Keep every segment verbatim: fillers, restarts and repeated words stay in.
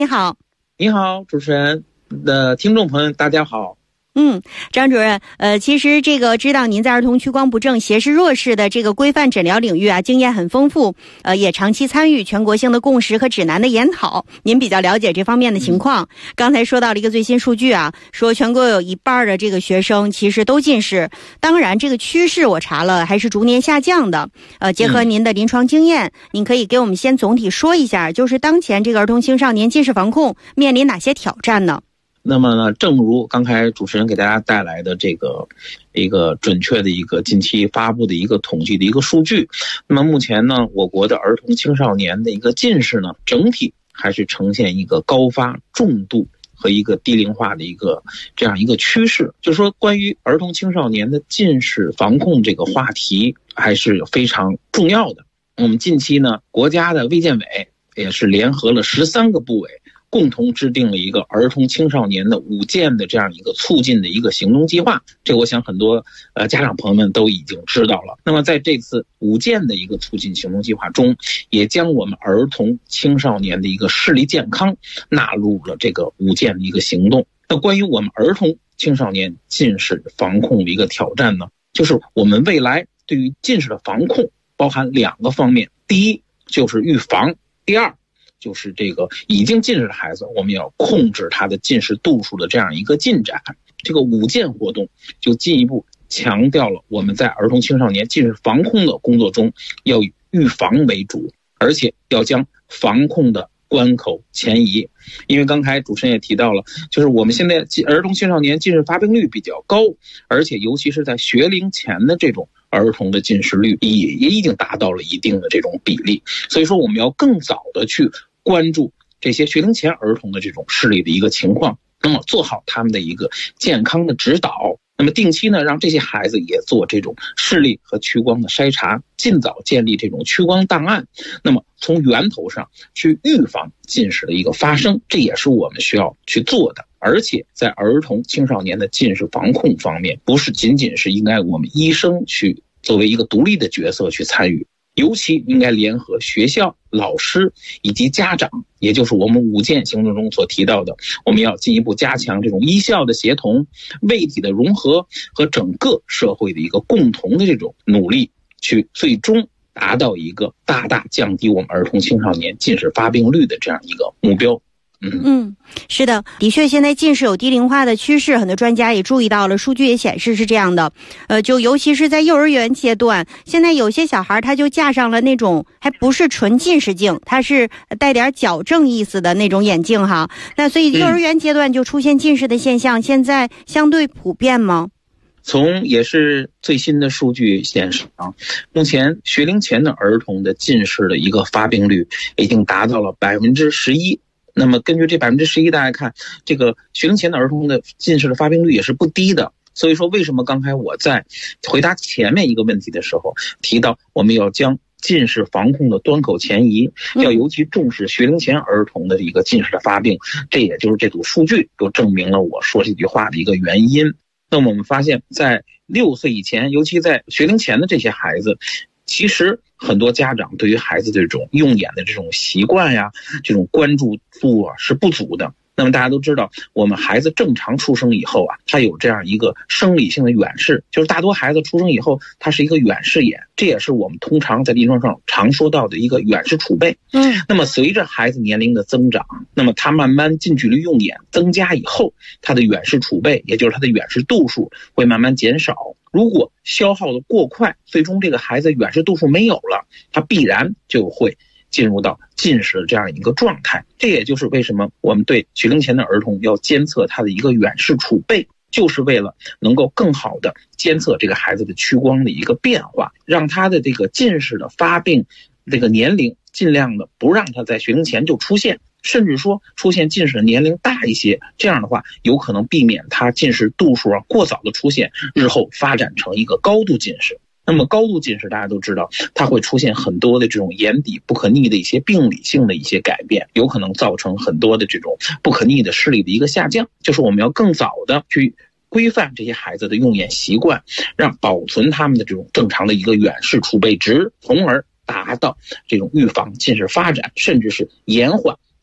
你好。 你好，主持人的听众朋友大家好。 嗯，张主任，呃，其实这个知道您在儿童屈光不正、斜视弱视的这个规范诊疗领域啊，经验很丰富，呃，也长期参与全国性的共识和指南的研讨，您比较了解这方面的情况。嗯、刚才说到了一个最新数据啊，说全国有一半的这个学生其实都近视，当然这个趋势我查了还是逐年下降的。呃，结合您的临床经验，嗯、您可以给我们先总体说一下，就是当前这个儿童青少年近视防控面临哪些挑战呢？ 那么呢，正如刚才主持人给大家带来的这个一个准确的一个近期发布的一个统计的一个数据，那么目前呢，我国的儿童青少年的一个近视呢，整体还是呈现一个高发重度和一个低龄化的一个这样一个趋势。就是说，关于儿童青少年的近视防控这个话题还是非常重要的。我们近期呢，国家的卫健委也是联合了十三个部委，共同制定了一个儿童青少年的五健的这样一个促进的一个行动计划，这我想很多呃家长朋友们都已经知道了。那么在这次五健的一个促进行动计划中，也将我们儿童青少年的一个视力健康纳入了这个五健的一个行动。那关于我们儿童青少年近视防控的一个挑战呢，就是我们未来对于近视的防控包含两个方面，第一就是预防，第二就是这个已经近视的孩子，我们要控制他的近视度数的这样一个进展。这个五健活动就进一步强调了我们在儿童青少年近视防控的工作中要以预防为主，而且要将防控的关口前移。因为刚才主持人也提到了，就是我们现在儿童青少年近视发病率比较高，而且尤其是在学龄前的这种儿童的近视率也也已经达到了一定的这种比例，所以说我们要更早的去关注这些学龄前儿童的这种视力的一个情况，那么做好他们的一个健康的指导，那么定期呢让这些孩子也做这种视力和屈光的筛查，尽早建立这种屈光档案，那么从源头上去预防近视的一个发生，这也是我们需要去做的。而且在儿童青少年的近视防控方面，不是仅仅是应该我们医生去作为一个独立的角色去参与，尤其应该联合学校、老师以及家长，也就是我们五健行动中所提到的，我们要进一步加强这种医校的协同、卫体的融合和整个社会的一个共同的这种努力，去最终达到一个大大降低我们儿童青少年近视发病率的这样一个目标。嗯嗯，是的，的确，现在近视有低龄化的趋势，很多专家也注意到了，数据也显示是这样的。呃，就尤其是在幼儿园阶段，现在有些小孩他就架上了那种还不是纯近视镜，他是带点矫正意思的那种眼镜哈。那所以幼儿园阶段就出现近视的现象，嗯、现在相对普遍吗？ 从也是最新的数据显示啊，目前学龄前的儿童的近视的一个发病率已经达到了百分之十一。那么根据这百分之十一，大家看这个学龄前的儿童的近视的发病率也是不低的。所以说，为什么刚才我在回答前面一个问题的时候提到，我们要将近视防控的端口前移，要尤其重视学龄前儿童的一个近视的发病，这也就是这组数据都证明了我说这句话的一个原因。那么我们发现，在六岁以前，尤其在学龄前的这些孩子，其实很多家长对于孩子这种用眼的这种习惯呀，这种关注度啊是不足的。那么大家都知道，我们孩子正常出生以后啊，他有这样一个生理性的远视，就是大多孩子出生以后，他是一个远视眼，这也是我们通常在临床上常说到的一个远视储备。嗯，那么随着孩子年龄的增长，那么他慢慢近距离用眼增加以后，他的远视储备，也就是他的远视度数会慢慢减少。如果消耗的过快，最终这个孩子远视度数没有了，他必然就会进入到近视的这样一个状态。这也就是为什么我们对学龄前的儿童要监测他的一个远视储备，就是为了能够更好的监测这个孩子的屈光的一个变化，让他的这个近视的发病这个年龄尽量的不让他在学龄前就出现，甚至说出现近视的年龄大一些，这样的话有可能避免他近视度数啊过早的出现，日后发展成一个高度近视。那么高度近视大家都知道，它会出现很多的这种眼底不可逆的一些病理性的一些改变，有可能造成很多的这种不可逆的视力的一个下降。就是我们要更早的去规范这些孩子的用眼习惯，让保存他们的这种正常的一个远视储备值，从而达到这种预防近视发展，甚至是延缓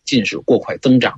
近视过快增长。